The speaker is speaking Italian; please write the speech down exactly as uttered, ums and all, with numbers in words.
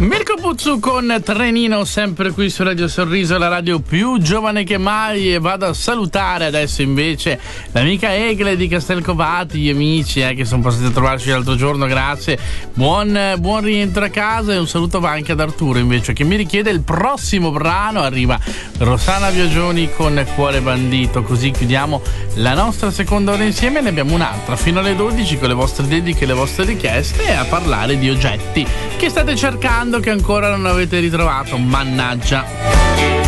Mirko Puzzu con Trenino, sempre qui su Radio Sorriso, la radio più giovane che mai. E vado a salutare adesso invece l'amica Egle di Castelcovati, gli amici eh, che sono passati a trovarci l'altro giorno, grazie. Buon, buon rientro a casa, e un saluto va anche ad Arturo invece, che mi richiede il prossimo brano. Arriva Rossana Viagioni con Cuore Bandito. Così chiudiamo la nostra seconda ora insieme. Ne abbiamo un'altra fino alle dodici con le vostre dediche e le vostre richieste, e a parlare di oggetti che state cercando, che ancora non avete ritrovato. Mannaggia.